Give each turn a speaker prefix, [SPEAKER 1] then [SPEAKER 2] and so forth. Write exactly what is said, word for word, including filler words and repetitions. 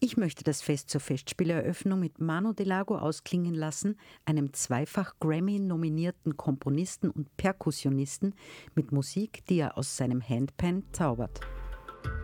[SPEAKER 1] Ich möchte das Fest zur Festspieleröffnung mit Manu Delago ausklingen lassen, einem zweifach Grammy-nominierten Komponisten und Perkussionisten mit Musik, die er aus seinem Handpan zaubert.